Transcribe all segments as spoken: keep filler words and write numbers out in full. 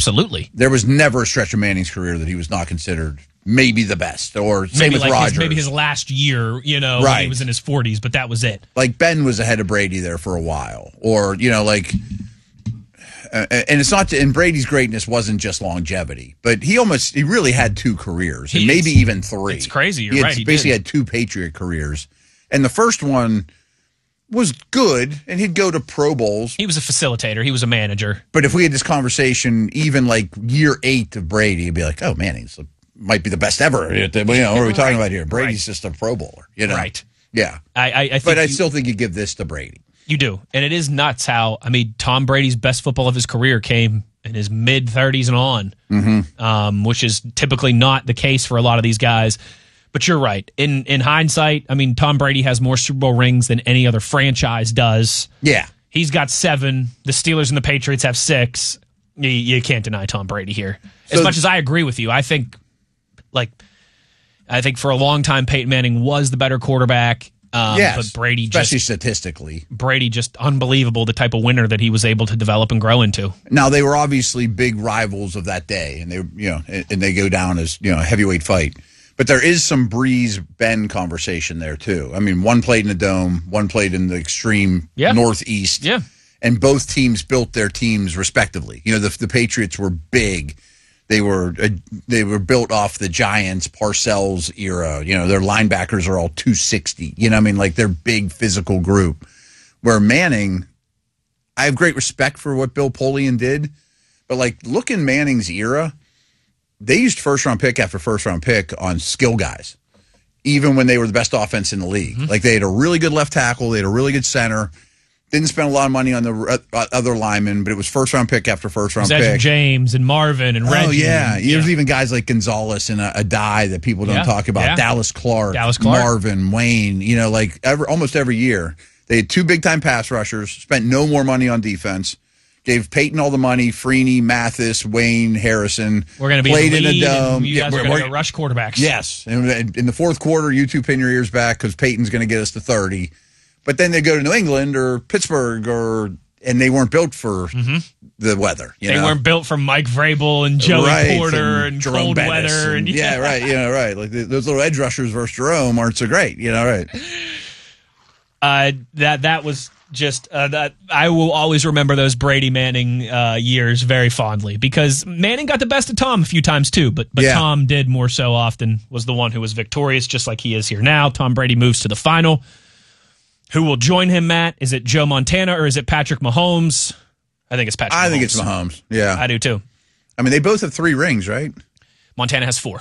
Absolutely. There was never a stretch of Manning's career that he was not considered maybe the best, or same maybe with like Rodgers. His, maybe his last year, you know, right. when he was in his forties, but that was it. Like Ben was ahead of Brady there for a while, or you know, like, uh, and it's not. To, and Brady's greatness wasn't just longevity, but he almost he really had two careers, and He- maybe even three. It's crazy. You're he had, right. He basically did. had two Patriot careers, and the first one was good, and he'd go to Pro Bowls. He was a facilitator. He was a manager. But if we had this conversation, even like year eight of Brady, it'd be like, oh man, he's a, might be the best ever. You know, what are we talking Right. about here? Brady's Right. just a Pro Bowler, you know? Right. Yeah. I, I, I think But I you, still think you give this to Brady. you do. And it is nuts how, I mean, Tom Brady's best football of his career came in his mid-thirties and on, Mm-hmm. um, which is typically not the case for a lot of these guys. But you're right. In in hindsight, I mean, Tom Brady has more Super Bowl rings than any other franchise does. Yeah. He's got seven. The Steelers and the Patriots have six. You, you can't deny Tom Brady here. As So- much as I agree with you, I think, like, I think for a long time Peyton Manning was the better quarterback. Um, Yes. but Brady especially just statistically. Brady just unbelievable the type of winner that he was able to develop and grow into. Now they were obviously big rivals of that day, and they you know and, and they go down as you know a heavyweight fight. But there is some Breeze Ben conversation there too. I mean, one played in the dome, one played in the extreme Yeah. northeast. Yeah. And both teams built their teams respectively. You know, the, the Patriots were big. They were uh, they were built off the Giants, Parcells era. You know, their linebackers are all two sixty. You know, what I mean, like they're big physical group. Where Manning, I have great respect for what Bill Polian did, but like look in Manning's era, they used first round pick after first round pick on skill guys, even when they were the best offense in the league. Mm-hmm. Like they had a really good left tackle, they had a really good center. Didn't spend a lot of money on the uh, other linemen, but it was first round pick after first round pick. James and Marvin and Reggie. Oh yeah, and, there's yeah. even guys like Gonzalez and a, a die that people don't Yeah, talk about. yeah. Dallas Clark, Dallas Clark. Marvin, Wayne. You know, like every, almost every year they had two big time pass rushers. Spent no more money on defense. Gave Peyton all the money. Freeney, Mathis, Wayne, Harrison. We're going to be played in the lead, a dome. and you guys yeah, are going to rush quarterbacks. Yes, and in the fourth quarter, you two pin your ears back because Peyton's going to get us to thirty. But then they go to New England or Pittsburgh, or and they weren't built for mm-hmm. the weather. You they know? weren't built for Mike Vrabel and Joey right, Porter and, and cold Bettis weather. And, And, yeah. yeah, right. You know, right. Like the, those little edge rushers versus Jerome aren't so great. You know, right. Uh, that that was just uh, that. I will always remember those Brady Manning uh, years very fondly because Manning got the best of Tom a few times too, but but Yeah. Tom did more so often. Was the one who was victorious, just like he is here now. Tom Brady moves to the final. Who will join him, Matt? Is it Joe Montana or is it Patrick Mahomes? I think it's Patrick I Mahomes. think it's Mahomes. Yeah. I do too. I mean, they both have three rings, right? Montana has four.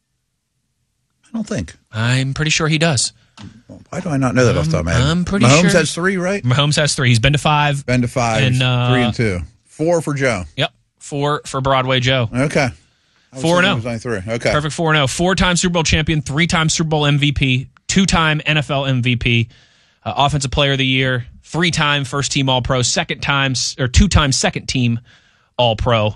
I don't think. I'm pretty sure he does. Why do I not know that off the top of my head? I'm pretty Mahomes sure. has three, right? Mahomes has three. He's been to five. Ben to five, And, uh, three and two. Four for Joe. Yep. Four for Broadway Joe. Okay. Four and It oh. was only three. Okay. Perfect four and oh. Four-time Super Bowl champion, three-time Super Bowl M V P, two-time N F L M V P, uh, Offensive Player of the Year, three-time First-Team All-Pro, second-time or two-time Second-Team All-Pro.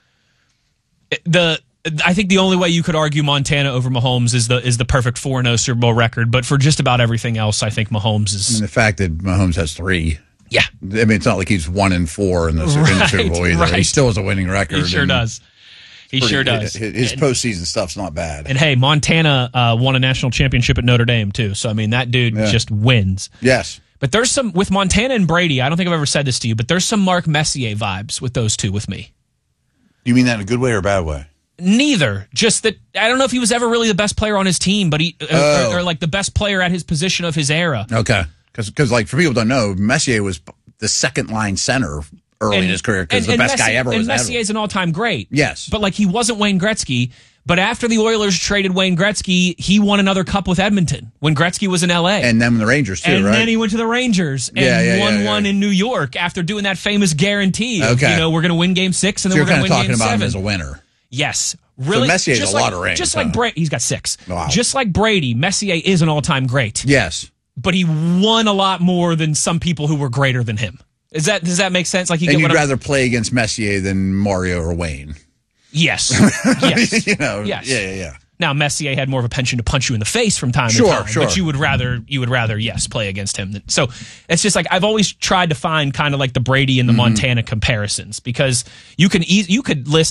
The I think the only way you could argue Montana over Mahomes is the is the perfect four and oh Super Bowl record, but for just about everything else, I think Mahomes is. And the fact that Mahomes has three. Yeah. I mean, it's not like he's one and four in the, Right, in the Super Bowl either. right. He still has a winning record. He sure and does. He pretty- sure does. His, his And- postseason stuff's not bad. And hey, Montana uh, won a national championship at Notre Dame too. So I mean, that dude Yeah. just wins. Yes. But there's some with Montana and Brady. I don't think I've ever said this to you, but there's some Mark Messier vibes with those two with me. You mean that in a good way or a bad way? Neither. Just that I don't know if he was ever really the best player on his team, but he Oh. or, or like the best player at his position of his era. Okay. Because, like, for people who don't know, Messier was the second line center early in his career because the best guy ever and was Messier ever. is an all-time great. Yes. But like he wasn't Wayne Gretzky. But after the Oilers traded Wayne Gretzky, he won another cup with Edmonton when Gretzky was in L A. And then the Rangers, too, and right? then he went to the Rangers and Yeah, yeah, won yeah, yeah. one in New York after doing that famous guarantee. Of, Okay. You know, we're going to win game six and so then you're we're going kind to of win talking game about seven. him as a winner. Yes. Really? Messier has just a like, lot of rings, Just huh? like Brady. He's got six. Wow. Just like Brady, Messier is an all-time great. Yes. But he won a lot more than some people who were greater than him. Is that Does that make sense? Like you And get you'd what I'm- rather play against Messier than Mario or Wayne. Yes. Yes. you know? Yes. Yeah, yeah, yeah. Now Messier had more of a penchant to punch you in the face from time Sure, to time, sure. but you would rather you would rather yes play against him. Than, so it's just like I've always tried to find kind of like the Brady and the Mm-hmm. Montana comparisons because you can e- you could list